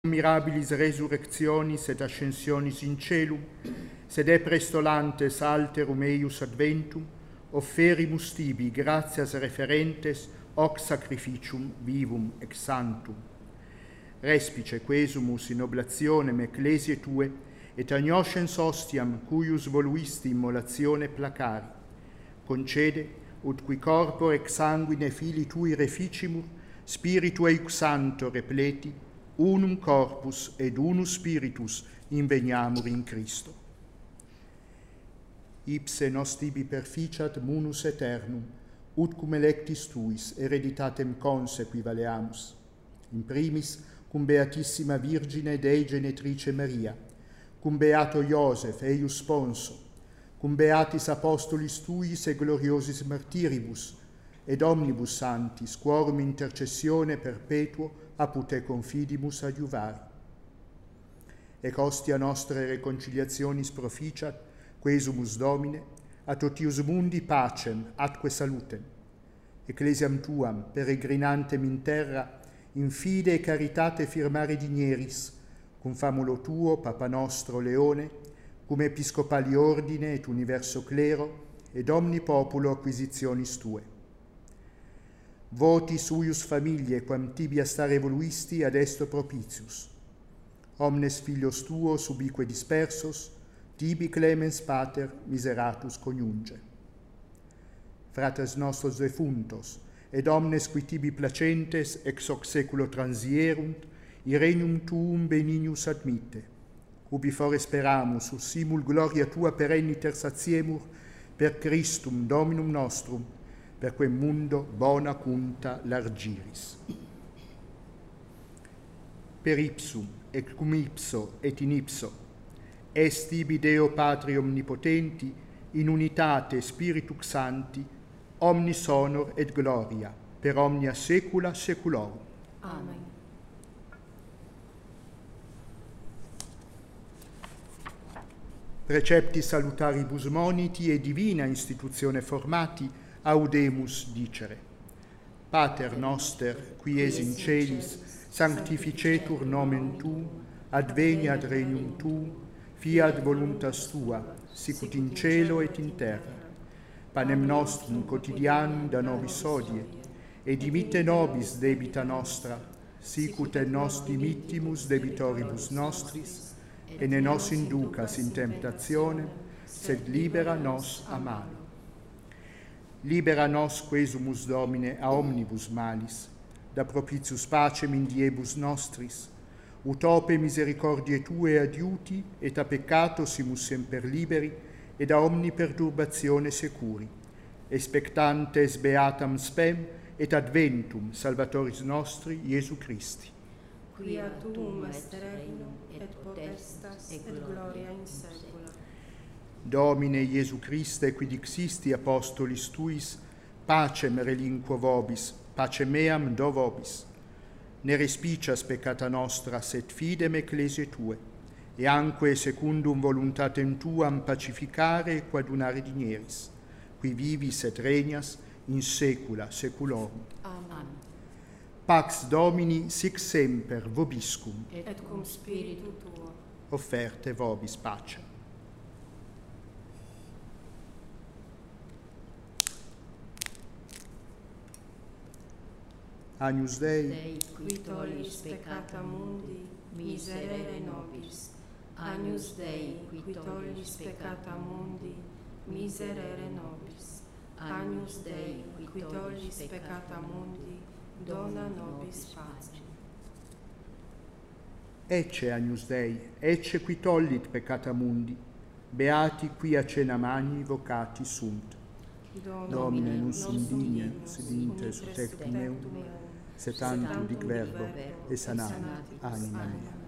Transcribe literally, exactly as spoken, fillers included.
mirabilis resurrectionis et ascensionis in celum, sed e prestolantes alterum eius adventum, offerimus tibi gratias referentes hoc sacrificium vivum ex santum. Respice quesumus in oblationem ecclesiae tue, et agnoscens ostiam cuius voluisti immolatione placari. Concede, ut qui corpore ex sanguine fili tui reficimur, spiritu eius santo repleti, unum corpus ed unus spiritus inveniamur in Christo. Ipse nos tibi perficiat munus aeternum, ut cum electis tuis hereditatem consequi valeamus. In primis, cum Beatissima Virgine Dei Genetrice Maria, cum Beato Iosef eius sponso, cum Beatis Apostolis tuis e gloriosis martiribus, ed omnibus santis, quorum intercessione perpetuo apud te confidimus adiuvari. Ec hostia nostre reconciliationis proficiat, quesumus Domine, a totius mundi pacem atque salutem. Ecclesiam tuam, peregrinantem in terra, in fide e caritate firmare digneris, cum famulo tuo, Papa nostro Leone, cum episcopali ordine et universo clero, ed omni populo acquisitionis tue. Voti suius familie, quam tibia stare voluisti ad esto propitius. Omnes filios tuos ubique dispersos, tibi clemens pater miseratus coniunge. Fratres nostros defuntos, ed omnes qui tibi placentes ex hoc seculo transierunt, irenum tuum benignus admitte, ubi fore speramus, us simul gloria tua perenniter satiemur, per Christum Dominum nostrum, per quem mundo bona cunta largiris. Per ipsum, et cum ipso, et in ipso, est tibi Deo Patri omnipotenti, in unitate Spiritus Sancti, omnis honor et gloria, per omnia saecula saeculorum. Amen. Precepti salutaribus moniti e divina institutione formati, audemus dicere. Pater noster, qui es in celis, sanctificetur nomen tuum, adveniat regnum tuum, fiat voluntas tua, sicut in cielo et in terra. Panem nostrum quotidianum da nobis hodie, et dimitte nobis debita nostra, sicut et nos dimittimus debitoribus nostris, et ne nos inducas in temptationem, sed libera nos a malo. Libera nos quesumus Domine a omnibus malis, da propitius pacem in diebus nostris, ut ope misericordiae tue adiuti, et a peccato simus semper liberi, et a omni perturbazione securi, expectantes beatam spem, et adventum Salvatoris nostri, Iesu Christi. Quia tuum est regnum, et potestas, et gloria in saecula. Domine Iesu Christe, qui dixisti apostolis tuis, pacem relinquo vobis, pacem meam do vobis. Ne respicias peccata nostra, sed fidem ecclesiae tue, e anque secundum voluntatem tuam pacificare e quadunare digneris, qui vivis et regnas in saecula saeculorum. Amen. Pax Domini sic semper vobiscum, Et cum spiritu tuo. offerte vobis pacem. Agnus Dei, Dei, qui tollis peccata mundi, miserere nobis. Agnus Dei, qui tollis peccata mundi, miserere nobis. Agnus Dei, qui tollis peccata mundi, dona nobis pacem. Ecce Agnus Dei, ecce qui tollit peccata mundi, beati qui a cena magni vocati sunt. Domine nus indigne, sed inter su tectum meum, sed tantum dic verbo, e sanat anima mea.